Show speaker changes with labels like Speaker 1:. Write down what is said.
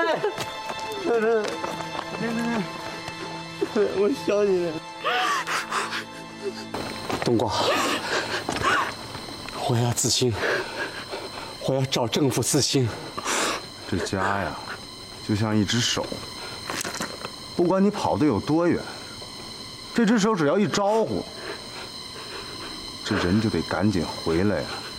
Speaker 1: 奶奶，我想你了。东光，我要自新，我要找政府自新。
Speaker 2: 这家呀，就像一只手，不管你跑得有多远，这只手只要一招呼，这人就得赶紧回来呀。